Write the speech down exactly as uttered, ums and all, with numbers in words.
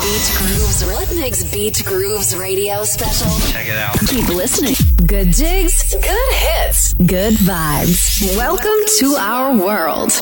Beat Grooves, Rudnick's Beat Grooves radio special. Check it out. Keep listening. Good jigs, good hits, good vibes. Welcome to our world.